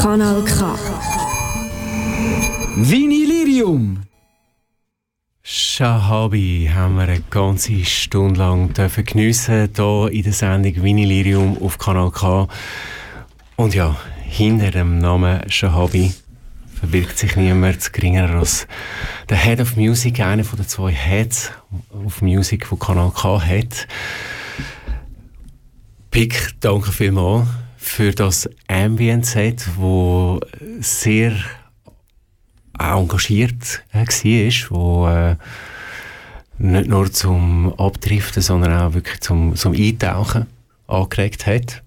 Kanal K. Vinylirium. Shahabi haben wir eine ganze Stunde lang geniessen hier in der Sendung Vinylirium auf Kanal K. Und ja, hinter dem Namen Shahabi verbirgt sich niemand geringer als der Head of Music, einer von den zwei Heads of Music, die Kanal K hat. Pick, danke vielmals für das Ambient-Set, das sehr engagiert war, wo nicht nur zum Abdriften, sondern auch wirklich zum Eintauchen angeregt hat.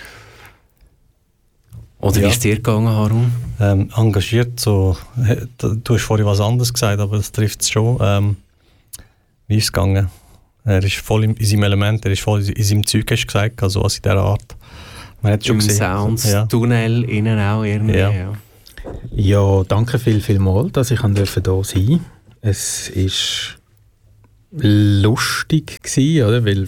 Oder wie ist es dir gegangen, Harun? Engagiert, so, du hast vorhin was anderes gesagt, aber das trifft es schon. Wie ist es gegangen? Er ist voll in seinem Element, er ist voll in seinem Zeug, hast du gesagt, also was in dieser Art. Man hat schon im gesehen. Sounds, ja. Tunnel, innen auch irgendwie. Ja. Ja. Ja, danke vielmals, dass ich hier sein durfte. Es war lustig, oder? Weil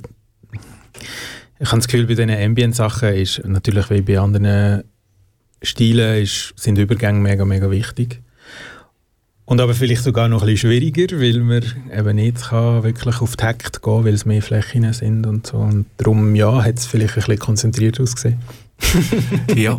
ich habe das Gefühl, bei diesen Ambient-Sachen ist natürlich wie bei anderen Stilen sind Übergänge mega, mega wichtig. Und aber vielleicht sogar noch ein bisschen schwieriger, weil man eben nicht kann wirklich auf Takt gehen kann, weil es mehr Flächen sind und so. Und darum, ja, hat es vielleicht ein bisschen konzentriert ausgesehen. Ja,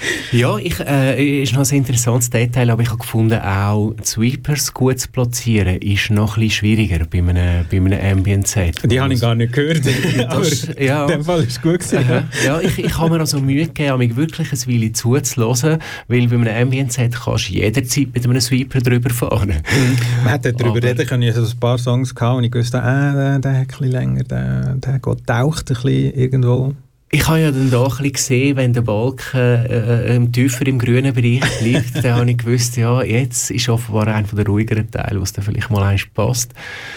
ist noch ein interessantes Detail, aber ich habe gefunden, auch Sweepers gut zu platzieren, ist noch ein bisschen schwieriger bei einem Ambient-Set. Die habe ich gar nicht gehört, aber ja. in dem Fall ist es gut gewesen. Ja, ich habe mir also Mühe gegeben, mich wirklich ein Weile zuzuhören, weil bei einem Ambient-Set kannst du jederzeit mit einem Sweeper drüber fahren. Man hätte darüber reden können, ich hatte so ein paar Songs gehabt und ich wusste, der hat ein bisschen länger, der taucht ein bisschen irgendwo. Ich habe ja dann da ein bisschen gesehen, wenn der Balken tiefer im grünen Bereich liegt, dann habe ich gewusst, ja, jetzt ist offenbar einer der ruhigeren Teile, was dann vielleicht mal eins passt.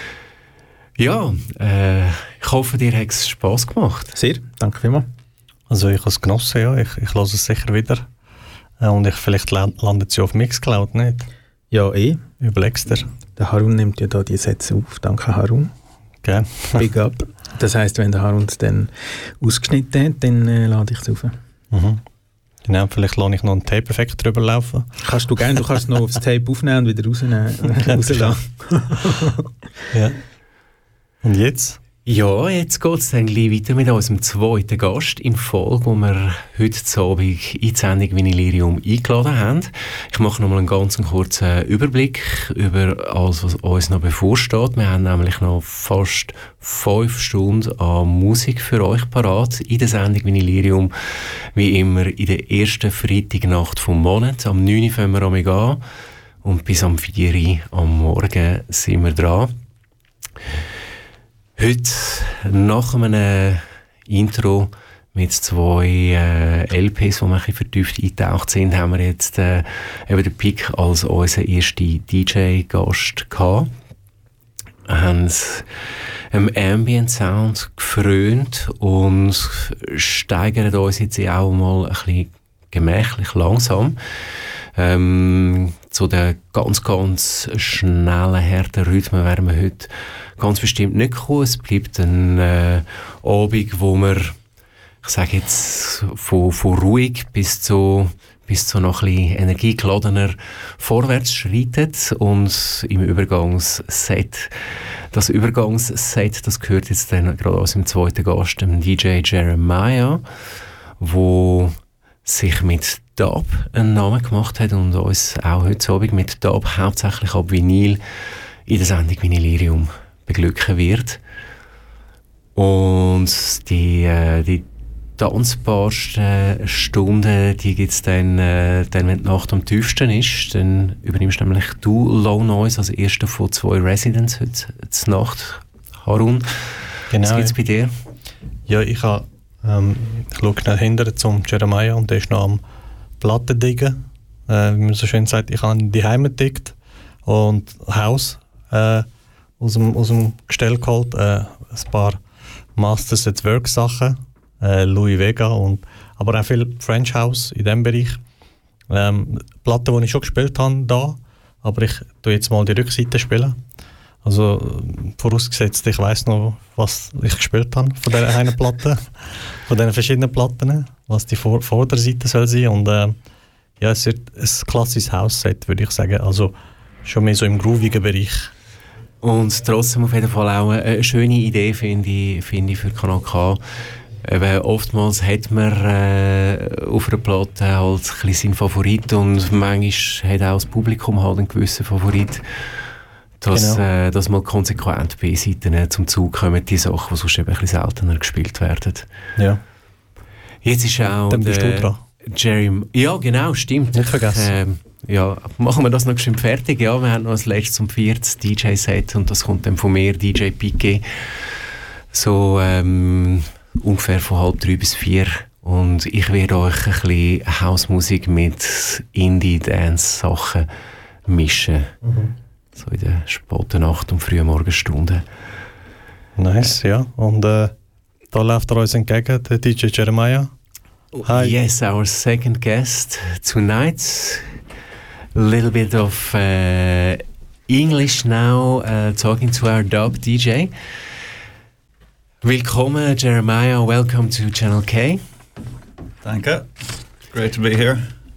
Ja, ich hoffe, dir hat es Spass gemacht. Sehr, danke vielmals. Also ich habe es genossen, ja. Ich höre es sicher wieder. Und vielleicht landet sie auf Mixcloud, nicht? Ja, Überlegst dir. Der Harun nimmt ja da die Sätze auf. Danke, Harun. Gerne. Big up. Das heisst, wenn der Harun es dann ausgeschnitten hat, dann lade ich es auf. Mhm. Genau, vielleicht lasse ich noch einen Tape-Effekt drüber laufen. Kannst du gerne, du kannst es noch aufs Tape aufnehmen und wieder rauslassen. Ja. Und jetzt? Ja, jetzt geht es dann gleich weiter mit unserem zweiten Gast in Folge, wo wir heute Abend in die Sendung Vinylirium eingeladen haben. Ich mache nochmal einen ganz kurzen Überblick über alles, was uns noch bevorsteht. Wir haben nämlich noch fast 5 Stunden an Musik für euch parat in der Sendung Vinylirium. Wie immer in der ersten Freitagnacht vom Monat. Am 9 Uhr fangen wir an und bis am 4 Uhr am Morgen sind wir dran. Heute, nach einem Intro mit 2 LPs, die wir ein bisschen vertieft eingetaucht sind, haben wir jetzt eben den Pick als unseren ersten DJ-Gast gehabt. Wir haben einen Ambient-Sound gefrönt und steigern uns jetzt auch mal ein bisschen gemächlich langsam zu den ganz, ganz schnellen, harten Rhythmen werden wir heute ganz bestimmt nicht kommen. Es bleibt ein Abend, wo wir, ich sage jetzt, von ruhig bis zu noch ein bisschen energiegeladener vorwärts schreitet. Und im Übergangsset, das gehört jetzt dann gerade aus dem zweiten Gast, dem DJ Jeremiah, wo sich mit Dub einen Namen gemacht hat und uns auch heute Abend mit Dub hauptsächlich ab Vinyl in der Sendung Vinylirium beglücken wird. Und die tanzbarsten Stunden, die gibt es dann, wenn die Nacht am tiefsten ist. Dann übernimmst nämlich du Low Noise als erster von 2 Residents heute zur Nacht, Harun. Genau. Was gibt es bei dir? Ja, ich schaue schnell hinterher zum Jeremiah und der ist noch am Plattendiggen. Wie man so schön sagt, ich habe die Heimat gedickt und Haus aus dem Gestell geholt. Ein paar Masters at Work Sachen, Louis Vega, aber auch viel French House in diesem Bereich. Platten, die ich schon gespielt habe, da, aber ich tue jetzt mal die Rückseite spielen. Also vorausgesetzt, ich weiss noch, was ich gespielt habe von dieser einen Platte, von diesen verschiedenen Platten, was die Vorderseite soll sein. Und Ja, es wird ein klassisches House-Set, würde ich sagen. Also schon mehr so im groovigen Bereich. Und trotzdem auf jeden Fall auch eine schöne Idee, finde ich für Kanal K. Eben, oftmals hat man auf einer Platte halt ein bisschen seinen Favorit und manchmal hat auch das Publikum halt einen gewissen Favorit. Dass mal konsequent bei Seiten zum Zug kommen, die Sachen, die sonst eben ein bisschen seltener gespielt werden. Ja. Jetzt ist auch Dann bist du dran. Jerry... Ja, genau, stimmt. Nicht vergessen. Ja, machen wir das noch schön fertig. Ja, wir haben noch als letztes um 40 DJ-Set und das kommt dann von mir, DJ Piqué. So ungefähr von 3:30 bis 4. Und ich werde euch ein bisschen Hausmusik mit Indie-Dance-Sachen mischen. So in der späten Nacht und frühen Morgenstunden. Nice, ja. Und da läuft uns entgegen, der DJ Jeremiah. Hi. Yes, our second guest tonight. A little bit of English now, talking to our dub DJ. Willkommen, Jeremiah. Welcome to Channel K. Danke. Great to be here.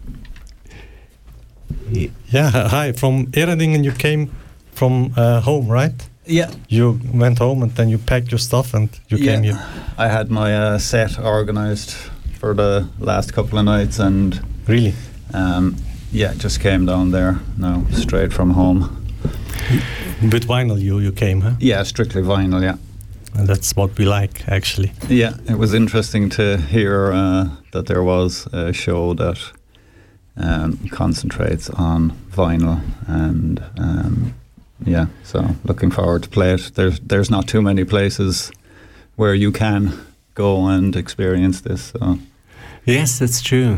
Yeah, hi. From Eredingen, you came from home, right? Yeah. You went home and then you packed your stuff and you came here. I had my set organised for the last couple of nights and... Really? Just came down there now, straight from home. With vinyl you came, huh? Yeah, strictly vinyl, yeah. And that's what we like, actually. Yeah, it was interesting to hear that there was a show that concentrates on vinyl and so looking forward to play it. There's not too many places where you can go and experience this. So. Yes, that's true.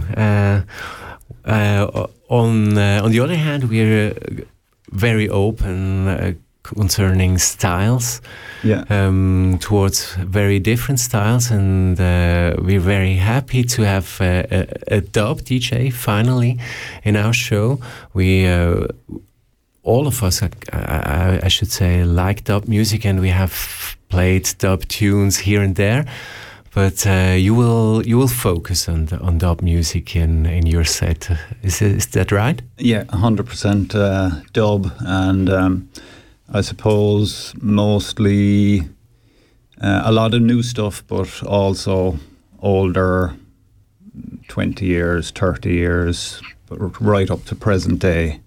On the other hand, we're very open concerning styles, towards very different styles, and we're very happy to have a dub DJ finally in our show. We all of us, I should say, like dub music, and we have played dub tunes here and there. But you will focus on dub music in your set. Is that right? Yeah, 100% dub, and I suppose mostly a lot of new stuff, but also older, 20 years, 30 years, right up to present day.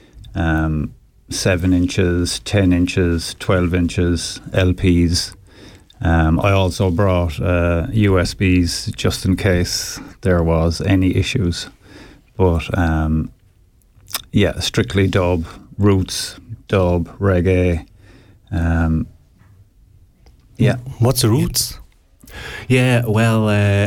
7 inches, 10 inches, 12 inches, LPs. I also brought USBs just in case there was any issues. But strictly dub, roots, dub, reggae. What's the roots? Yeah, well,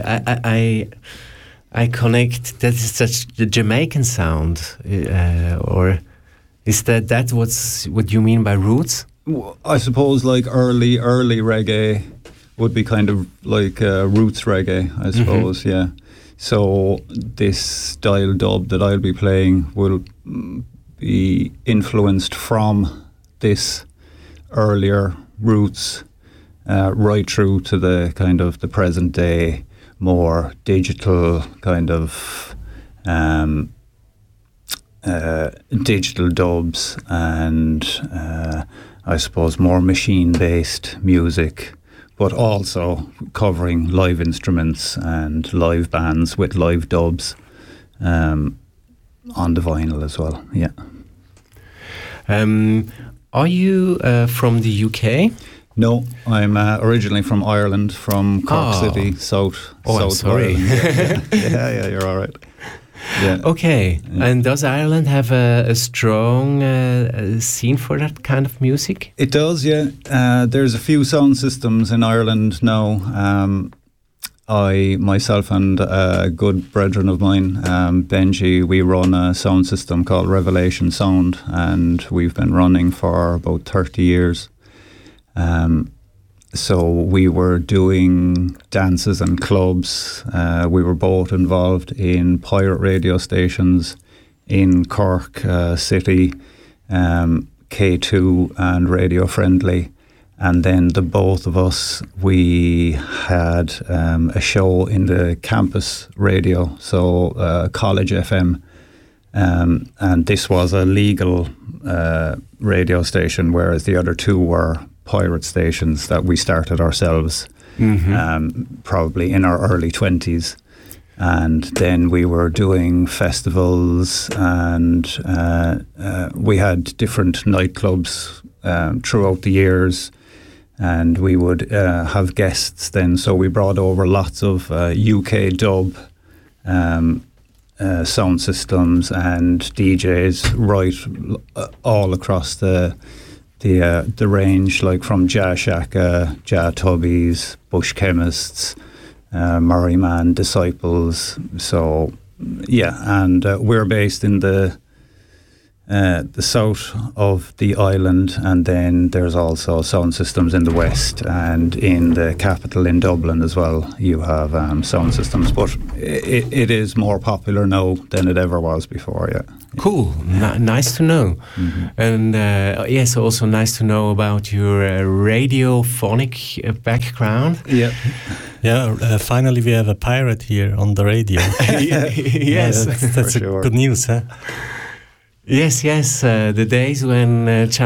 I connect. That is such the Jamaican sound, or is that what you mean by roots? I suppose like early reggae would be kind of like roots reggae, I suppose. Yeah. So this style dub that I'll be playing will be influenced from this earlier roots right through to the kind of the present day, more digital kind of digital dubs and I suppose more machine-based music, but also covering live instruments and live bands with live dubs on the vinyl as well. Yeah. Are you from the UK? No, I'm originally from Ireland, from Cork City, South sorry. Ireland. Yeah, you're all right. Yeah. Okay, and does Ireland have a strong scene for that kind of music? It does, yeah. There's a few sound systems in Ireland now. I, myself and a good brethren of mine, Benji, we run a sound system called Revelation Sound, and we've been running for about 30 years. So we were doing dances and clubs. We were both involved in pirate radio stations in Cork City, K2 and Radio Friendly. And then the both of us, we had a show in the campus radio, so College FM And this was a legal radio station, whereas the other two were pirate stations that we started ourselves, probably in our early 20s. And then we were doing festivals, and we had different nightclubs throughout the years, and we would have guests then. So we brought over lots of UK dub sound systems and DJs right all across the range, like from Jah Shaka, Jah Tubbies, Bush Chemists, Murray Man, Disciples. So yeah, and we're based in the south of the island, and then there's also sound systems in the west, and in the capital in Dublin as well you have sound systems, but it is more popular now than it ever was before. Yeah. Cool. Nice to know. And yes, also nice to know about your radiophonic background. Yeah, finally we have a pirate here on the radio. Yes, that's sure. good news, huh? Yes, the days when